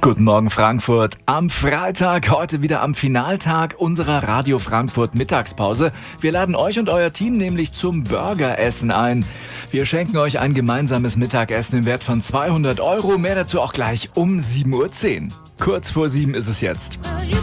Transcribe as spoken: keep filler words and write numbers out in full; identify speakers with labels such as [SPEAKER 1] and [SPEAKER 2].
[SPEAKER 1] Guten Morgen Frankfurt. Am Freitag, heute wieder am Finaltag unserer Radio Frankfurt Mittagspause. Wir laden euch und euer Team nämlich zum Burgeressen ein. Wir schenken euch ein gemeinsames Mittagessen im Wert von zweihundert Euro. Mehr dazu auch gleich um sieben Uhr zehn. Kurz vor sieben ist es jetzt.